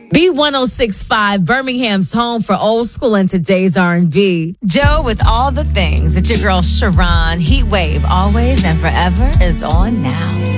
B1065, Birmingham's home for old school and today's R&B. Joe with all the things. It's your girl Sharon. Heat Wave, always and forever, is on now.